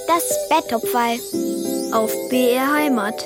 Das Betthupferl auf BR Heimat.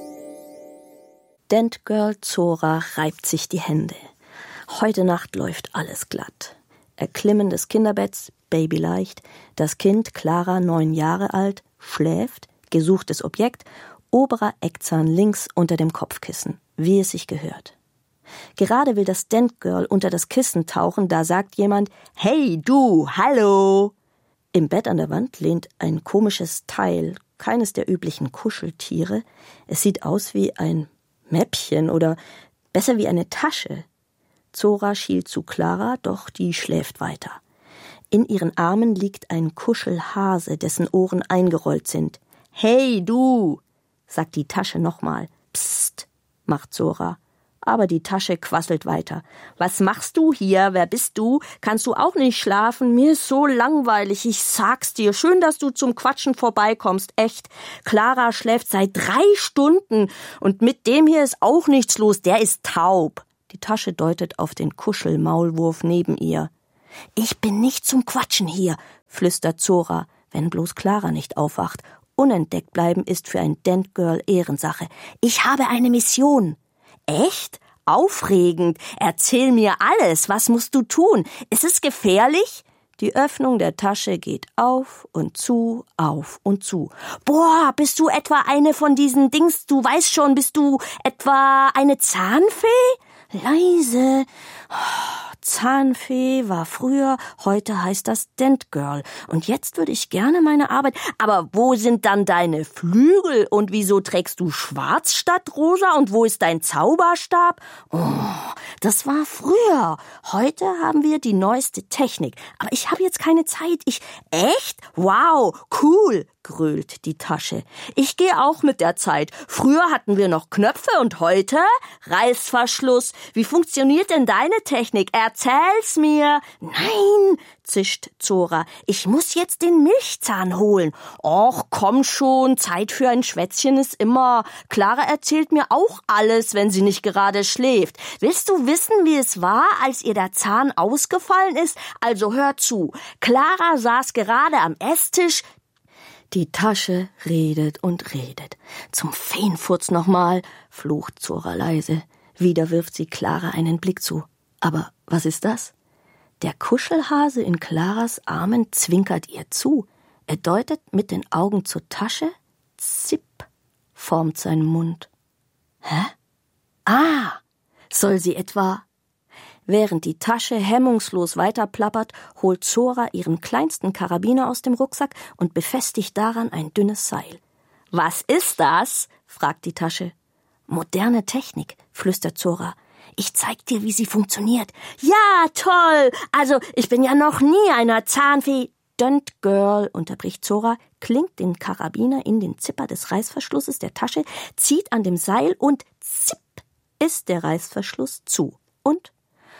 Dent-Girl Zora reibt sich die Hände. Heute Nacht läuft alles glatt. Erklimmen des Kinderbetts, babyleicht, das Kind, Clara, 9 Jahre alt, schläft, gesuchtes Objekt, oberer Eckzahn links unter dem Kopfkissen, wie es sich gehört. Gerade will das Dent-Girl unter das Kissen tauchen, da sagt jemand, »Hey, du, hallo!« Im Bett an der Wand lehnt ein komisches Teil, keines der üblichen Kuscheltiere. Es sieht aus wie ein Mäppchen oder besser wie eine Tasche. Zora schielt zu Clara, doch die schläft weiter. In ihren Armen liegt ein Kuschelhase, dessen Ohren eingerollt sind. »Hey, du«, sagt die Tasche nochmal. »Psst«, macht Zora. Aber die Tasche quasselt weiter. »Was machst du hier? Wer bist du? Kannst du auch nicht schlafen? Mir ist so langweilig, ich sag's dir. Schön, dass du zum Quatschen vorbeikommst, echt. Clara schläft seit 3 Stunden und mit dem hier ist auch nichts los, der ist taub.« Die Tasche deutet auf den Kuschelmaulwurf neben ihr. »Ich bin nicht zum Quatschen hier«, flüstert Zora, wenn bloß Clara nicht aufwacht. Unentdeckt bleiben ist für ein Dent-Girl Ehrensache. »Ich habe eine Mission.« »Echt? Aufregend. Erzähl mir alles. Was musst du tun? Ist es gefährlich?« Die Öffnung der Tasche geht auf und zu, auf und zu. »Boah, bist du etwa eine von diesen Dings, du weißt schon, bist du etwa eine Zahnfee?« »Leise. Zahnfee war früher, heute heißt das Dent-Girl. Und jetzt würde ich gerne meine Arbeit... Aber wo sind dann deine Flügel? Und wieso trägst du schwarz statt rosa? Und wo ist dein Zauberstab? Oh, das war früher. Heute haben wir die neueste Technik. Aber ich habe jetzt keine Zeit. Echt? Wow, cool, grölt die Tasche. Ich gehe auch mit der Zeit. Früher hatten wir noch Knöpfe und heute Reißverschluss. Wie funktioniert denn deine Technik? Erzähl's mir. Nein, zischt Zora. Ich muss jetzt den Milchzahn holen. Och, komm schon, Zeit für ein Schwätzchen ist immer. Clara erzählt mir auch alles, wenn sie nicht gerade schläft. Willst du wissen, wie es war, als ihr der Zahn ausgefallen ist? Also hör zu. Clara saß gerade am Esstisch. Die Tasche redet und redet. Zum Feenfurz nochmal, flucht Zora leise. Wieder wirft sie Clara einen Blick zu. Aber was ist das? Der Kuschelhase in Claras Armen zwinkert ihr zu. Er deutet mit den Augen zur Tasche. Zipp, formt sein Mund. Hä? Ah, soll sie etwa... Während die Tasche hemmungslos weiterplappert, holt Zora ihren kleinsten Karabiner aus dem Rucksack und befestigt daran ein dünnes Seil. »Was ist das?« fragt die Tasche. »Moderne Technik«, flüstert Zora. »Ich zeig dir, wie sie funktioniert.« »Ja, toll! Also, ich bin ja noch nie einer Zahnfee.« »Dent-Girl«, unterbricht Zora, klingt den Karabiner in den Zipper des Reißverschlusses der Tasche, zieht an dem Seil und zipp ist der Reißverschluss zu. Und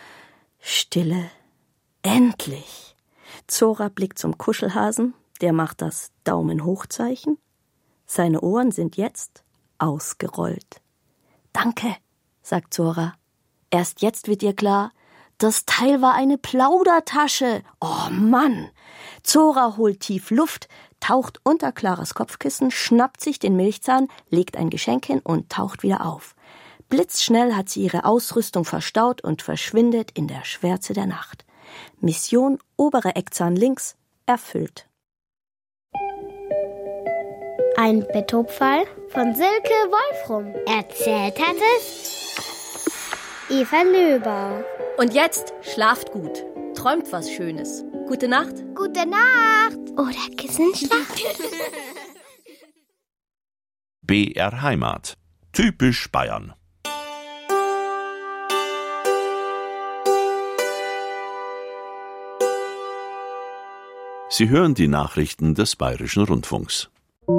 Stille. Endlich. Zora blickt zum Kuschelhasen, der macht das Daumen-Hoch-Zeichen. Seine Ohren sind jetzt ausgerollt. »Danke«, sagt Zora. Erst jetzt wird ihr klar, das Teil war eine Plaudertasche. Oh Mann! Zora holt tief Luft, taucht unter Claras Kopfkissen, schnappt sich den Milchzahn, legt ein Geschenk hin und taucht wieder auf. Blitzschnell hat sie ihre Ausrüstung verstaut und verschwindet in der Schwärze der Nacht. Mission oberer Eckzahn links erfüllt. Ein Betthupferl von Silke Wolfrum. Erzählt hat es Eva Löber. Und jetzt schlaft gut. Träumt was Schönes. Gute Nacht. Gute Nacht. Oder Kissenschlacht. BR Heimat. Typisch Bayern. Sie hören die Nachrichten des Bayerischen Rundfunks.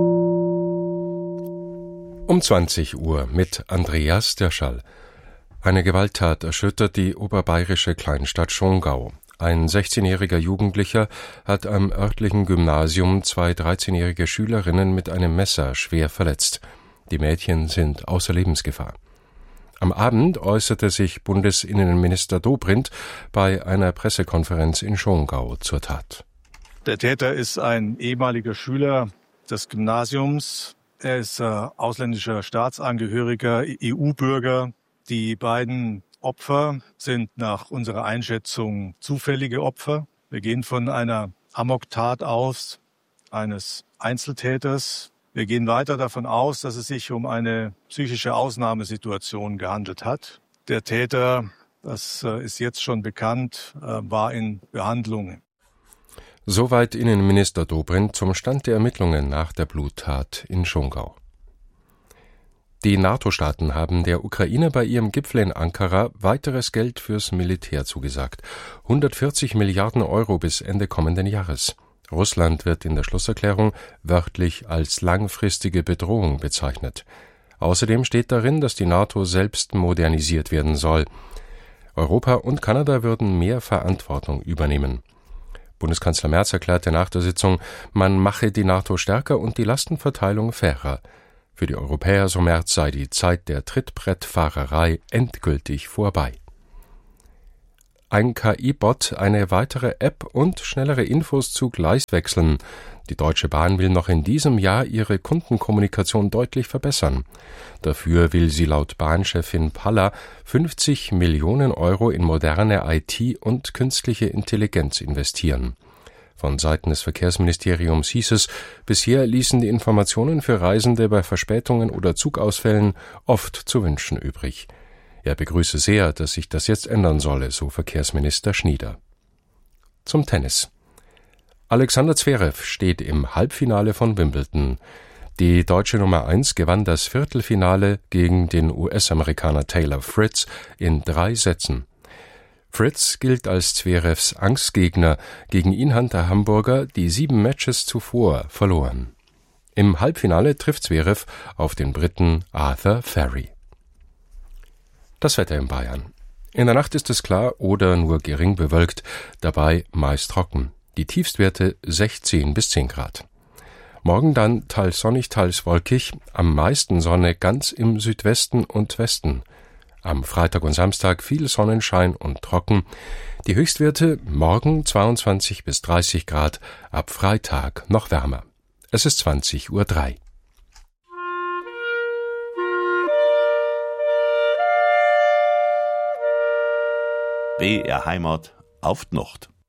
Um 20 Uhr mit Andreas Derschall. Eine Gewalttat erschüttert die oberbayerische Kleinstadt Schongau. Ein 16-jähriger Jugendlicher hat am örtlichen Gymnasium 2 13-jährige Schülerinnen mit einem Messer schwer verletzt. Die Mädchen sind außer Lebensgefahr. Am Abend äußerte sich Bundesinnenminister Dobrindt bei einer Pressekonferenz in Schongau zur Tat. Der Täter ist ein ehemaliger Schüler des Gymnasiums. Er ist ausländischer Staatsangehöriger, EU-Bürger. Die beiden Opfer sind nach unserer Einschätzung zufällige Opfer. Wir gehen von einer Amoktat aus, eines Einzeltäters. Wir gehen weiter davon aus, dass es sich um eine psychische Ausnahmesituation gehandelt hat. Der Täter, das ist jetzt schon bekannt, war in Behandlung. Soweit Innenminister Dobrindt zum Stand der Ermittlungen nach der Bluttat in Schongau. Die NATO-Staaten haben der Ukraine bei ihrem Gipfel in Ankara weiteres Geld fürs Militär zugesagt. 140 Milliarden Euro bis Ende kommenden Jahres. Russland wird in der Schlusserklärung wörtlich als langfristige Bedrohung bezeichnet. Außerdem steht darin, dass die NATO selbst modernisiert werden soll. Europa und Kanada würden mehr Verantwortung übernehmen. Bundeskanzler Merz erklärte nach der Sitzung, man mache die NATO stärker und die Lastenverteilung fairer. Für die Europäer, so Merz, sei die Zeit der Trittbrettfahrerei endgültig vorbei. Ein KI-Bot, eine weitere App und schnellere Infos zu Gleiswechseln. Die Deutsche Bahn will noch in diesem Jahr ihre Kundenkommunikation deutlich verbessern. Dafür will sie laut Bahnchefin Paller 50 Millionen Euro in moderne IT und künstliche Intelligenz investieren. Von Seiten des Verkehrsministeriums hieß es, bisher ließen die Informationen für Reisende bei Verspätungen oder Zugausfällen oft zu wünschen übrig. Er begrüße sehr, dass sich das jetzt ändern solle, so Verkehrsminister Schnieder. Zum Tennis. Alexander Zverev steht im Halbfinale von Wimbledon. Die deutsche Nummer 1 gewann das Viertelfinale gegen den US-Amerikaner Taylor Fritz in 3 Sätzen. Fritz gilt als Zverevs Angstgegner. Gegen ihn hat der Hamburger die 7 Matches zuvor verloren. Im Halbfinale trifft Zverev auf den Briten Arthur Ferry. Das Wetter in Bayern. In der Nacht ist es klar oder nur gering bewölkt, dabei meist trocken. Die Tiefstwerte 16 bis 10 Grad. Morgen dann teils sonnig, teils wolkig, am meisten Sonne ganz im Südwesten und Westen. Am Freitag und Samstag viel Sonnenschein und trocken. Die Höchstwerte morgen 22 bis 30 Grad, ab Freitag noch wärmer. Es ist 20:03 Uhr. BR Heimat auf die Nacht.